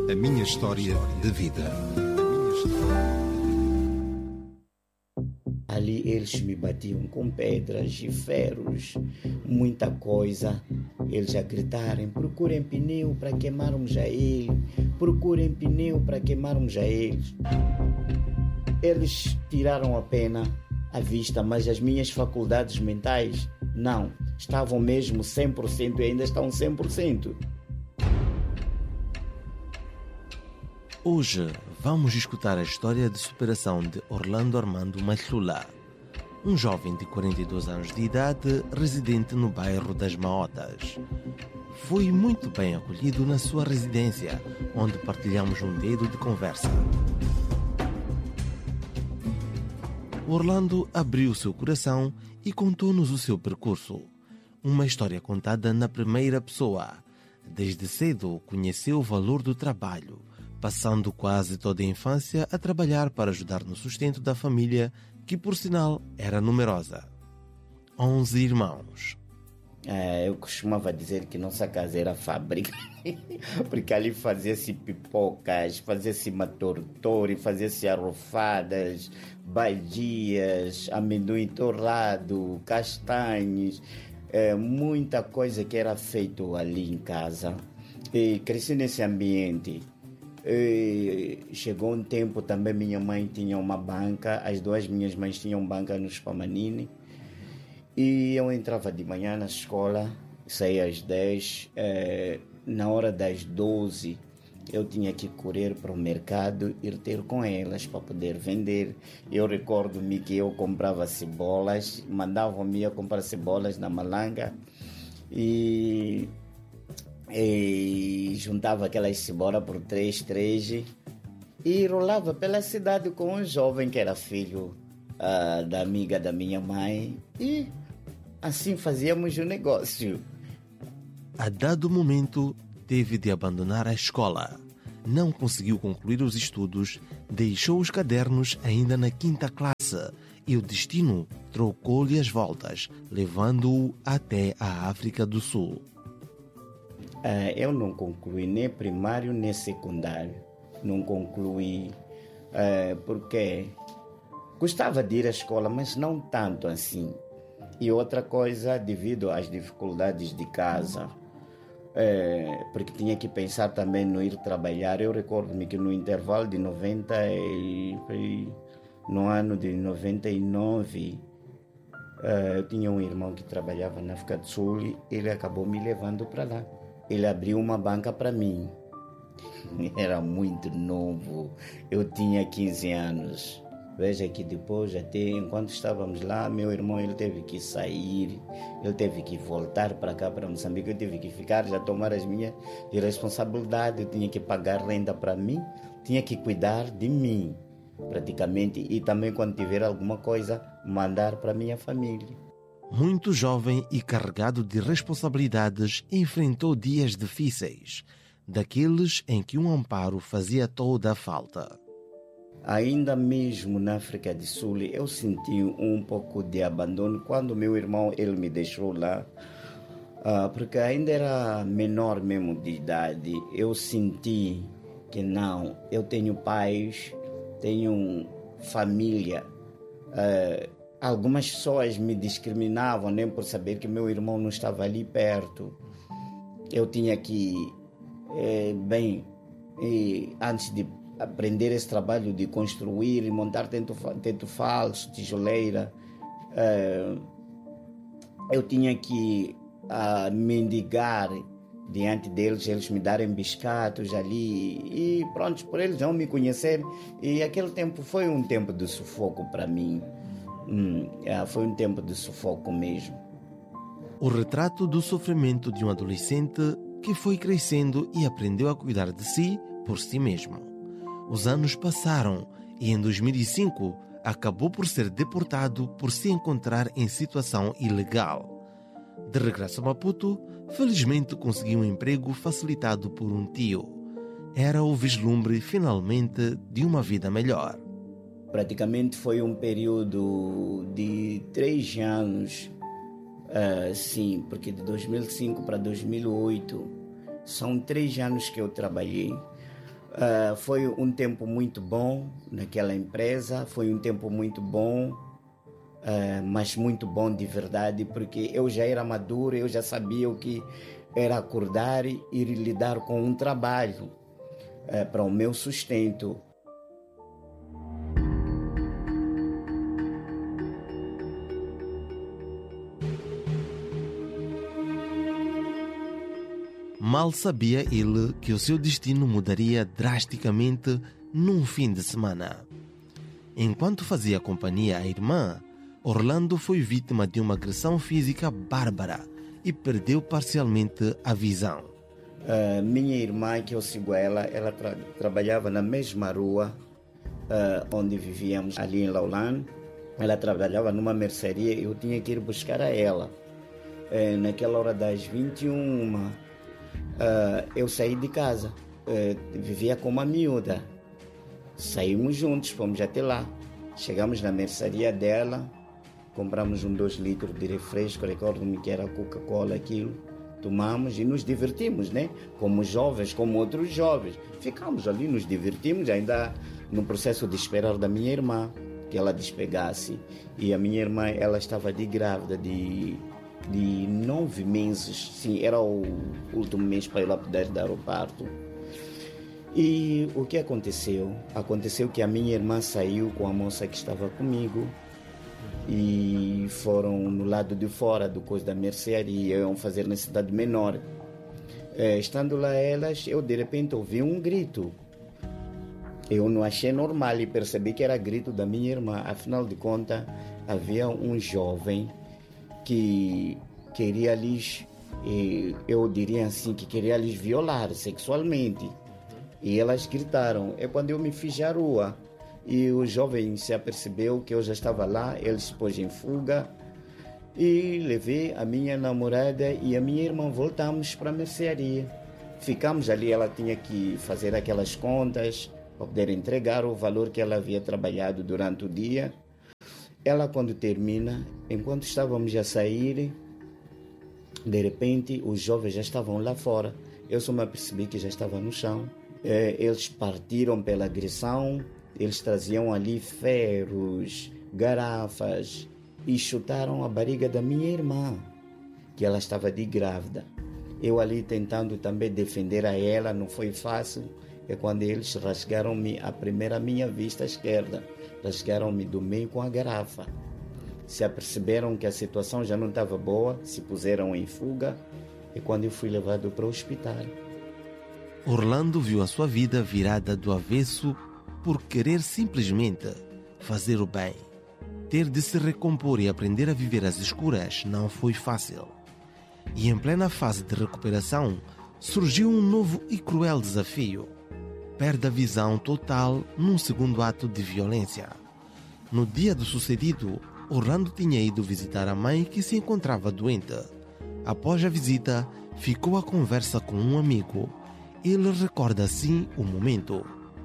A minha história de vida. Ali eles me batiam com pedras e ferros, muita coisa. Eles a gritarem: procurem pneu para queimarmos a ele, procurem pneu para queimarmos a eles. Eles tiraram a pena à vista, mas as minhas faculdades mentais não, estavam mesmo 100% e ainda estão 100%. Hoje vamos escutar a história de superação de Orlando Armando Machula, um jovem de 42 anos de idade residente no bairro das Maotas. Foi muito bem acolhido na sua residência, onde partilhamos um dedo de conversa. Orlando abriu seu coração e contou-nos o seu percurso. Uma história contada na primeira pessoa. Desde cedo conheceu o valor do trabalho, passando quase toda a infância a trabalhar para ajudar no sustento da família, que por sinal era numerosa. 11 irmãos. Eu costumava dizer que nossa casa era fábrica, porque ali fazia-se pipocas, fazia-se matortori, fazia-se arrofadas, badias, amendoim torrado, castanhos, muita coisa que era feito ali em casa. E cresci nesse ambiente. Chegou um tempo também, minha mãe tinha uma banca, as duas minhas mães tinham banca no Spamanini, e eu entrava de manhã na escola, saía às 10, na hora das 12 eu tinha que correr para o mercado, ir ter com elas para poder vender. Eu recordo-me que eu comprava cebolas, mandavam-me a comprar cebolas na Malanga e juntava aquelas cebolas por 3 e rolava pela cidade com um jovem que era filho da amiga da minha mãe, e assim fazíamos o negócio. A dado momento, teve de abandonar a escola. Não conseguiu concluir os estudos, deixou os cadernos ainda na 5ª classe e o destino trocou-lhe as voltas, levando-o até a África do Sul. Eu não concluí nem primário nem secundário. Não concluí porque gostava de ir à escola, mas não tanto assim. E outra coisa, devido às dificuldades de casa, porque tinha que pensar também no ir trabalhar. Eu recordo-me que no intervalo de 90 no ano de 99, eu tinha um irmão que trabalhava na África do Sul e ele acabou me levando para lá. Ele abriu uma banca para mim. Era muito novo, eu tinha 15 anos. Veja que depois, até enquanto estávamos lá, meu irmão ele teve que sair, ele teve que voltar para cá, para Moçambique. Eu tive que ficar, já tomar as minhas responsabilidades. Eu tinha que pagar renda para mim, tinha que cuidar de mim, praticamente, e também quando tiver alguma coisa, mandar para minha família. Muito jovem e carregado de responsabilidades, enfrentou dias difíceis, daqueles em que um amparo fazia toda a falta. Ainda mesmo na África do Sul, eu senti um pouco de abandono quando meu irmão ele me deixou lá, porque ainda era menor mesmo de idade. Eu senti que não, eu tenho pais, tenho família. Algumas pessoas me discriminavam nem por saber que meu irmão não estava ali perto. Eu tinha que, antes de aprender esse trabalho de construir e montar teto falso, tijoleira, eu tinha que mendigar diante deles, eles me darem biscatos ali e pronto, por eles não me conhecerem. E aquele tempo foi um tempo de sufoco para mim. Foi um tempo de sufoco mesmo. O retrato do sofrimento de um adolescente que foi crescendo e aprendeu a cuidar de si por si mesmo. Os anos passaram e em 2005 acabou por ser deportado por se encontrar em situação ilegal. De regresso a Maputo, felizmente conseguiu um emprego facilitado por um tio. Era o vislumbre finalmente de uma vida melhor. Praticamente foi um período de 3 anos, sim, porque de 2005 para 2008 são 3 anos que eu trabalhei. Foi um tempo muito bom naquela empresa, foi um tempo muito bom, mas muito bom de verdade, porque eu já era maduro, eu já sabia o que era acordar e ir lidar com um trabalho para o meu sustento. Mal sabia ele que o seu destino mudaria drasticamente num fim de semana. Enquanto fazia companhia à irmã, Orlando foi vítima de uma agressão física bárbara e perdeu parcialmente a visão. Minha irmã, que eu sigo ela trabalhava na mesma rua onde vivíamos, ali em Laulan. Ela trabalhava numa mercearia e eu tinha que ir buscar a ela. Naquela hora das 21, eu saí de casa, vivia com uma miúda. Saímos juntos, fomos até lá. Chegamos na mercearia dela, compramos 2 litros de refresco, recordo-me que era Coca-Cola, aquilo. Tomamos e nos divertimos, né? Como jovens, como outros jovens. Ficamos ali, nos divertimos, ainda no processo de esperar da minha irmã, que ela despegasse. E a minha irmã, ela estava grávida de 9 meses. Sim, era o último mês para ela poder dar o parto. E o que aconteceu? Aconteceu que a minha irmã saiu com a moça que estava comigo e foram no lado de fora do coisa da mercearia, iam fazer necessidade menor. Estando lá elas, eu de repente ouvi um grito. Eu não achei normal e percebi que era grito da minha irmã. Afinal de contas, havia um jovem que queria lhes, eu diria assim, que queria lhes violar sexualmente. E elas gritaram. É quando eu me fiz à rua e o jovem se apercebeu que eu já estava lá, ele se pôs em fuga e levei a minha namorada e a minha irmã, voltamos para a mercearia. Ficamos ali, ela tinha que fazer aquelas contas para poder entregar o valor que ela havia trabalhado durante o dia. Ela, quando termina, enquanto estávamos a sair, de repente os jovens já estavam lá fora. Eu só me apercebi que já estava no chão. Eles partiram pela agressão, eles traziam ali ferros, garrafas e chutaram a barriga da minha irmã, que ela estava grávida. Eu ali tentando também defender a ela, não foi fácil. É quando eles rasgaram-me a primeira minha vista esquerda, rasgaram-me do meio com a garrafa. Se aperceberam que a situação já não estava boa, se puseram em fuga, e quando eu fui levado para o hospital. Orlando viu a sua vida virada do avesso por querer simplesmente fazer o bem. Ter de se recompor e aprender a viver às escuras não foi fácil. E em plena fase de recuperação, surgiu um novo e cruel desafio. Perde a visão total num segundo ato de violência. No dia do sucedido, Orlando tinha ido visitar a mãe que se encontrava doente. Após a visita, ficou à conversa com um amigo. Ele recorda assim o momento.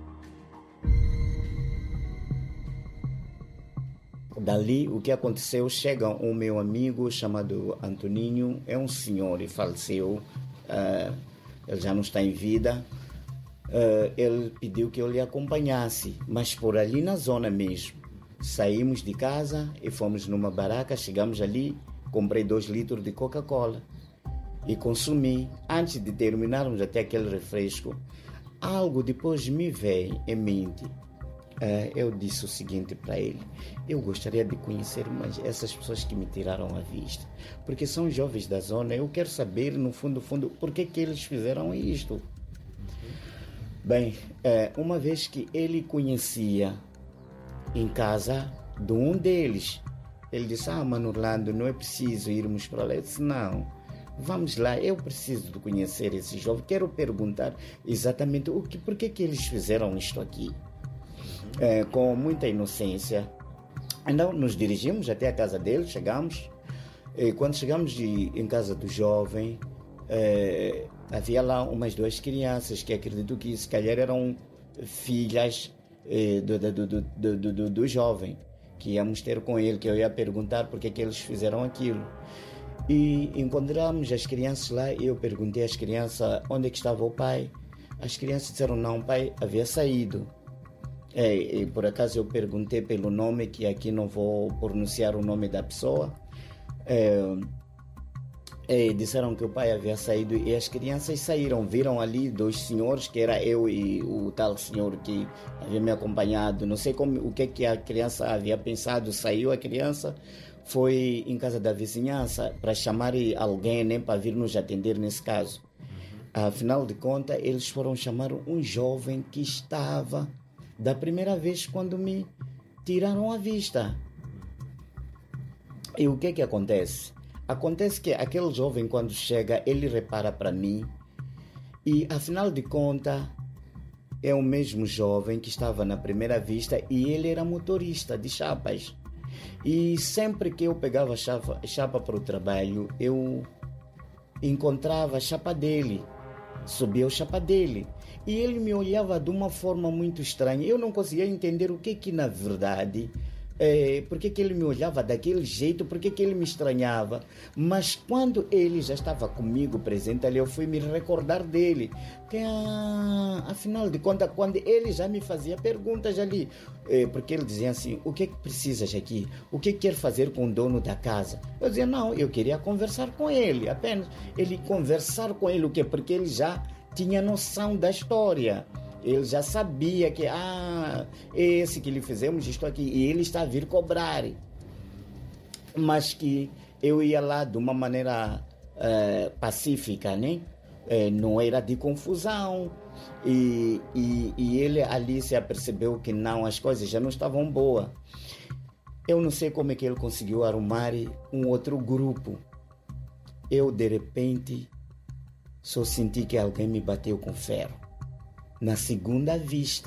Dali, o que aconteceu, chega um meu amigo chamado Antoninho, é um senhor e faleceu, ele já não está em vida. Ele pediu que eu lhe acompanhasse, mas por ali na zona mesmo. Saímos de casa e fomos numa barraca, chegamos ali, comprei 2 litros de Coca-Cola e consumi. Antes de terminarmos até aquele refresco, algo depois me veio em mente. Eu disse o seguinte para ele: eu gostaria de conhecer mais essas pessoas que me tiraram a vista, porque são jovens da zona, eu quero saber no fundo, por que eles fizeram isto. Bem, uma vez que ele conhecia em casa de um deles, ele disse: Mano Orlando, não é preciso irmos para lá. Eu disse: não, vamos lá, eu preciso de conhecer esse jovem, quero perguntar exatamente por que eles fizeram isto aqui. Com muita inocência, então nos dirigimos até a casa dele, chegamos, e quando chegamos em casa do jovem, havia lá umas 2 crianças que acredito que se calhar eram filhas do jovem, que íamos ter com ele, que eu ia perguntar por que eles fizeram aquilo. E encontramos as crianças lá e eu perguntei às crianças onde é que estava o pai. As crianças disseram, não, pai, havia saído. E por acaso eu perguntei pelo nome, que aqui não vou pronunciar o nome da pessoa. Disseram que o pai havia saído e as crianças saíram, viram ali dois senhores, que era eu e o tal senhor que havia me acompanhado. Não sei o que a criança havia pensado. Saiu a criança, foi em casa da vizinhança para chamar alguém, né, para vir nos atender nesse caso. Afinal de contas, eles foram chamar um jovem que estava da primeira vez quando me tiraram a vista. E o que acontece? Acontece que aquele jovem, quando chega, ele repara para mim e, afinal de contas, é o mesmo jovem que estava na primeira vista e ele era motorista de chapas. E sempre que eu pegava chapa para o trabalho, eu encontrava a chapa dele, subia a chapa dele. E ele me olhava de uma forma muito estranha. Eu não conseguia entender o que na verdade... por que ele me olhava daquele jeito, por que ele me estranhava. Mas quando ele já estava comigo presente ali, eu fui me recordar dele, que afinal de contas, quando ele já me fazia perguntas ali, porque ele dizia assim, o que precisas aqui, o que quer fazer com o dono da casa? Eu dizia, não, eu queria conversar com ele, apenas ele conversar com ele. O quê? Porque ele já tinha noção da história. Ele já sabia que, esse que lhe fizemos isto aqui, e ele está a vir cobrar. Mas que eu ia lá de uma maneira pacífica, né? Não era de confusão. E ele ali se apercebeu que não, as coisas já não estavam boas. Eu não sei como é que ele conseguiu arrumar um outro grupo. Eu, de repente, só senti que alguém me bateu com ferro. Na segunda vista.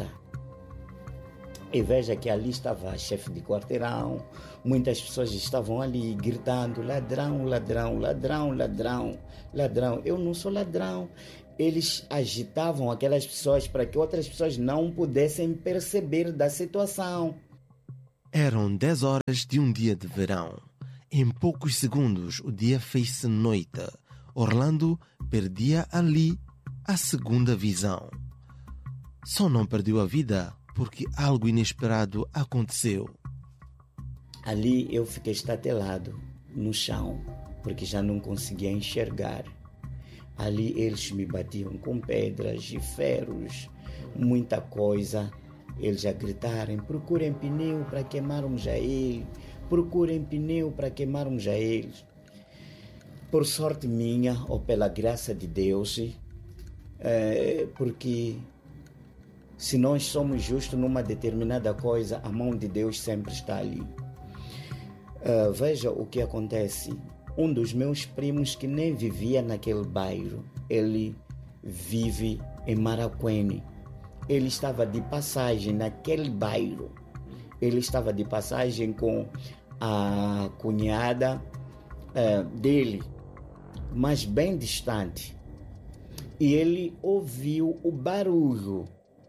E veja que ali estava a chefe de quarteirão, muitas pessoas estavam ali gritando, ladrão, ladrão, ladrão, ladrão, ladrão. Eu não sou ladrão. Eles agitavam aquelas pessoas para que outras pessoas não pudessem perceber da situação. Eram 10 horas de um dia de verão. Em poucos segundos o dia fez-se noite. Orlando perdia ali a segunda visão. Só não perdeu a vida porque algo inesperado aconteceu. Ali eu fiquei estatelado no chão, porque já não conseguia enxergar. Ali eles me batiam com pedras e ferros, muita coisa. Eles já gritaram, procurem pneu para queimarmos a ele, procurem pneu para queimarmos a eles. Por sorte minha, ou pela graça de Deus, porque... se nós somos justos numa determinada coisa, a mão de Deus sempre está ali. Veja o que acontece. Um dos meus primos, que nem vivia naquele bairro, ele vive em Maracuene. Ele estava de passagem naquele bairro. Ele estava de passagem com a cunhada dele, mas bem distante. E ele ouviu o barulho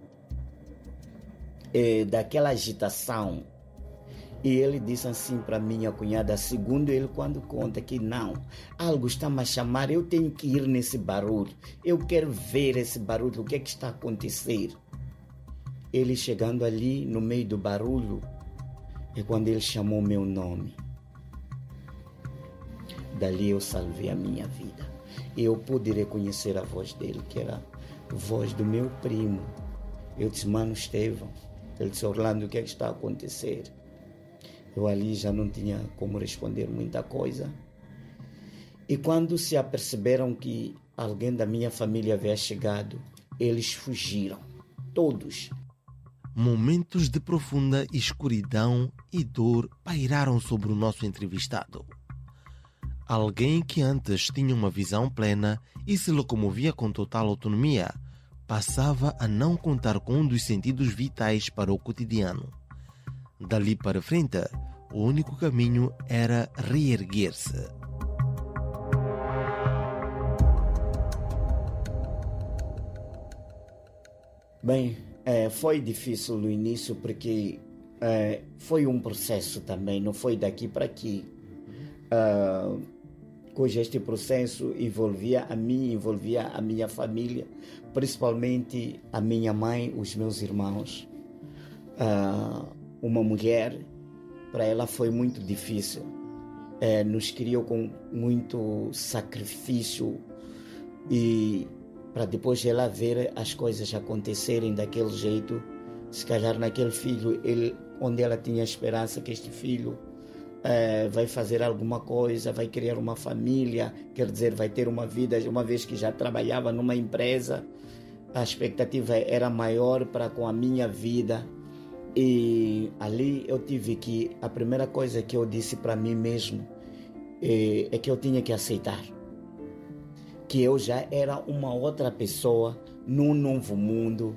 daquela agitação, e ele disse assim para minha cunhada, segundo ele quando conta, que não, algo está-me a chamar, eu tenho que ir nesse barulho, eu quero ver esse barulho, o que é que está a acontecer. Ele chegando ali no meio do barulho, é quando ele chamou meu nome. Dali eu salvei a minha vida, e eu pude reconhecer a voz dele, que era a voz do meu primo. Eu disse, mano Estevão. Ele disse, Orlando, o que é que está a acontecer? Eu ali já não tinha como responder muita coisa. E quando se aperceberam que alguém da minha família havia chegado, eles fugiram. Todos. Momentos de profunda escuridão e dor pairaram sobre o nosso entrevistado. Alguém que antes tinha uma visão plena e se locomovia com total autonomia, passava a não contar com um dos sentidos vitais para o cotidiano. Dali para frente, o único caminho era reerguer-se. Bem, foi difícil no início porque foi um processo também, não foi daqui para aqui. cujo este processo envolvia a mim, envolvia a minha família, principalmente a minha mãe, os meus irmãos. Uma mulher, para ela foi muito difícil. Nos criou com muito sacrifício e para depois ela ver as coisas acontecerem daquele jeito, se calhar naquele filho, onde ela tinha esperança que este filho vai fazer alguma coisa, vai criar uma família, quer dizer, vai ter uma vida, uma vez que já trabalhava numa empresa, a expectativa era maior para com a minha vida. E ali eu tive que, a primeira coisa que eu disse para mim mesmo é que eu tinha que aceitar que eu já era uma outra pessoa num novo mundo.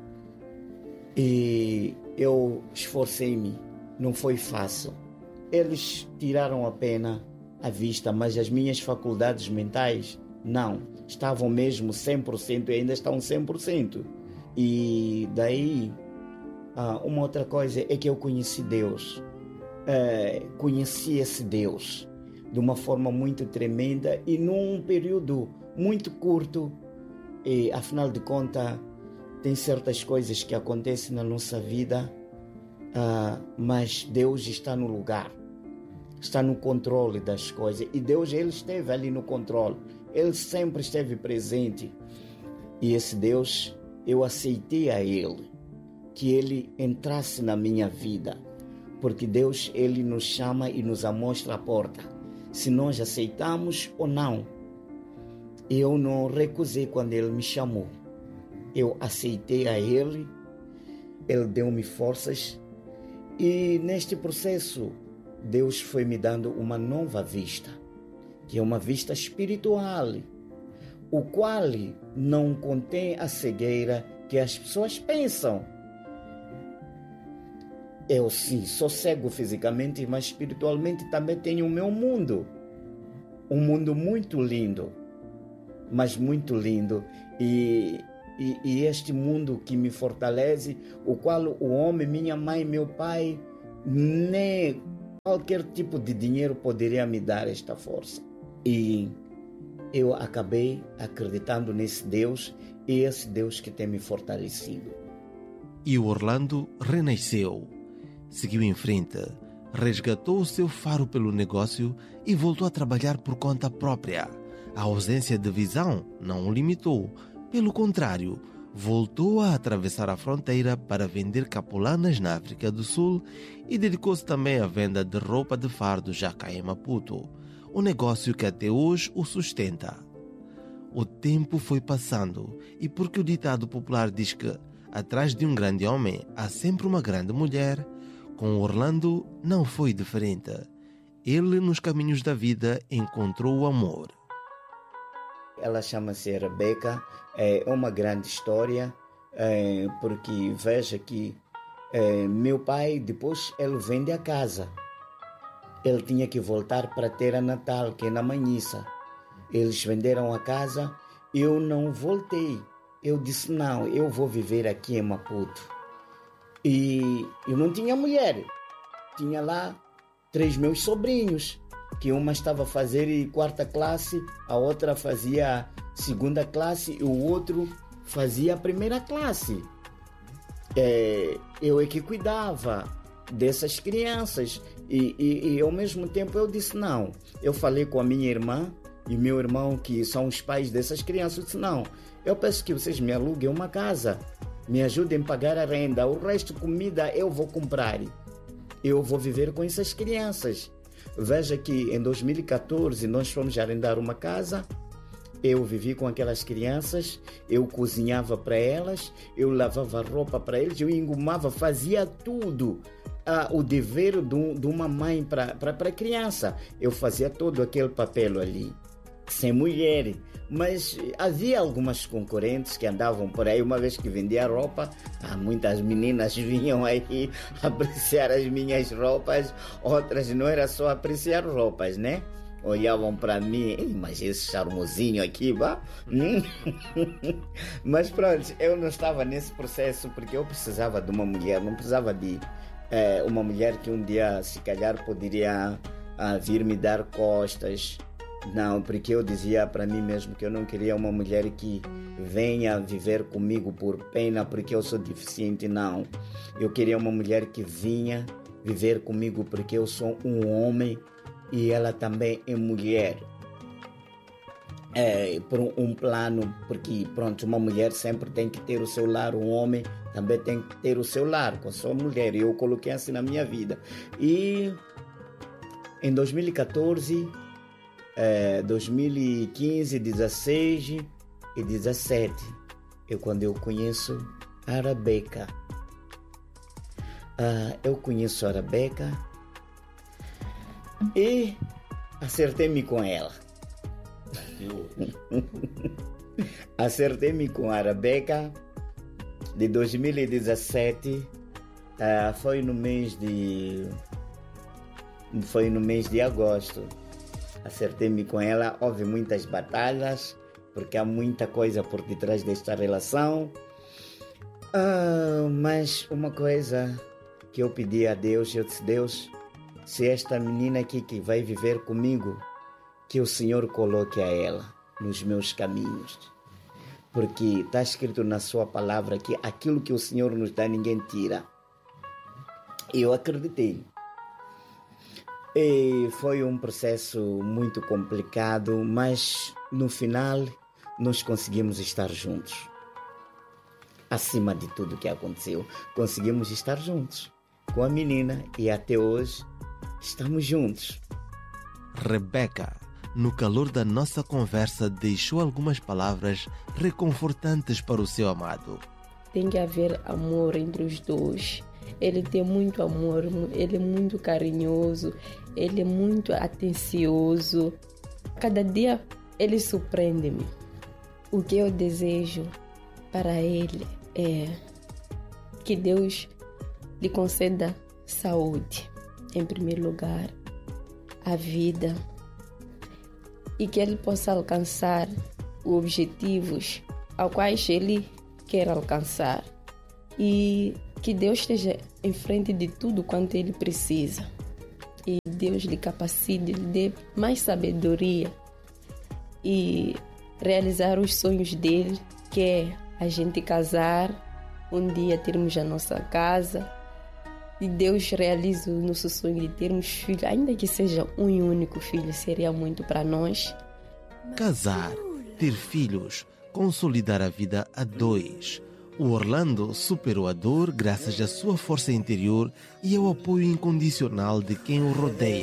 E eu esforcei-me, não foi fácil. Eles tiraram a pena à vista, mas as minhas faculdades mentais não, estavam mesmo 100% e ainda estão 100%. E daí, uma outra coisa é que eu conheci Deus. Conheci esse Deus de uma forma muito tremenda e num período muito curto. E afinal de contas, tem certas coisas que acontecem na nossa vida, mas Deus está no lugar, está no controle das coisas. E Deus, Ele esteve ali no controle, Ele sempre esteve presente. E esse Deus, eu aceitei a Ele, que Ele entrasse na minha vida, porque Deus, Ele nos chama e nos mostra a porta, se nós aceitamos ou não. Eu não recusei quando Ele me chamou. Eu aceitei a Ele, Ele deu-me forças e neste processo Deus foi me dando uma nova vista, que é uma vista espiritual, o qual não contém a cegueira que as pessoas pensam. Eu sim, sou cego fisicamente, mas espiritualmente também tenho o meu mundo. Um mundo muito lindo, mas muito lindo. E este mundo que me fortalece, o qual o homem, minha mãe, meu pai, nem qualquer tipo de dinheiro poderia me dar esta força. E eu acabei acreditando nesse Deus, e esse Deus que tem me fortalecido. E o Orlando renasceu, seguiu em frente, resgatou o seu faro pelo negócio e voltou a trabalhar por conta própria. A ausência de visão não o limitou. Pelo contrário, voltou a atravessar a fronteira para vender capulanas na África do Sul e dedicou-se também à venda de roupa de fardo já cá em Maputo, um negócio que até hoje o sustenta. O tempo foi passando e porque o ditado popular diz que atrás de um grande homem há sempre uma grande mulher, com Orlando não foi diferente. Ele, nos caminhos da vida, encontrou o amor. Ela chama-se Rebeca, é uma grande história, porque veja que meu pai, depois ele vende a casa. Ele tinha que voltar para Terra Natal, que é na Manhissa. Eles venderam a casa, eu não voltei. Eu disse, não, eu vou viver aqui em Maputo. E eu não tinha mulher, tinha lá 3 meus sobrinhos, que uma estava a fazer 4ª classe, a outra fazia 2ª classe e o outro fazia a 1ª classe. Eu é que cuidava dessas crianças e ao mesmo tempo eu disse não. Eu falei com a minha irmã e meu irmão, que são os pais dessas crianças, eu disse não, eu peço que vocês me aluguem uma casa, me ajudem a pagar a renda, o resto comida eu vou comprar, eu vou viver com essas crianças. Veja que em 2014 nós fomos arrendar uma casa, eu vivi com aquelas crianças, eu cozinhava para elas, eu lavava roupa para eles, eu engomava, fazia tudo. O dever de uma mãe para a criança. Eu fazia todo aquele papel ali, sem mulher. Mas havia algumas concorrentes que andavam por aí. Uma vez que vendia roupa, muitas meninas vinham aí apreciar as minhas roupas. Outras não era só apreciar roupas, né? Olhavam para mim, mas esse charmosinho aqui, vá? Mas pronto, eu não estava nesse processo porque eu precisava de uma mulher, não precisava de uma mulher que um dia, se calhar, poderia vir me dar costas. Não, porque eu dizia para mim mesmo que eu não queria uma mulher que venha viver comigo por pena, porque eu sou deficiente, não. Eu queria uma mulher que vinha viver comigo porque eu sou um homem e ela também é mulher. Por um plano, porque pronto, uma mulher sempre tem que ter o seu lar, um homem também tem que ter o seu lar, com a sua mulher. Eu coloquei assim na minha vida. E em 2014... 2015, 16 e 17 é quando eu conheço a Rebeca. Eu conheço a Rebeca e acertei-me com ela. Acertei-me com a Rebeca de 2017. Foi no mês de agosto. Acertei-me com ela, houve muitas batalhas, porque há muita coisa por detrás desta relação. Mas uma coisa que eu pedi a Deus, eu disse: Deus, se esta menina aqui que vai viver comigo, que o Senhor coloque a ela nos meus caminhos. Porque está escrito na sua palavra que aquilo que o Senhor nos dá, ninguém tira. Eu acreditei. E foi um processo muito complicado, mas no final nós conseguimos estar juntos. Acima de tudo que aconteceu, conseguimos estar juntos com a menina e até hoje estamos juntos. Rebeca, no calor da nossa conversa, deixou algumas palavras reconfortantes para o seu amado. Tem que haver amor entre os dois. Ele tem muito amor, ele é muito carinhoso, ele é muito atencioso. Cada dia ele surpreende-me. O que eu desejo para ele é que Deus lhe conceda saúde, em primeiro lugar, a vida, e que ele possa alcançar os objetivos aos quais ele quer alcançar. E que Deus esteja em frente de tudo quanto ele precisa. E Deus lhe capacite, lhe dê mais sabedoria e realizar os sonhos dele, que é a gente casar, um dia termos a nossa casa. E Deus realize o nosso sonho de termos filhos, ainda que seja um único filho, seria muito para nós. Casar, ter filhos, consolidar a vida a dois. O Orlando superou a dor graças à sua força interior e ao apoio incondicional de quem o rodeia.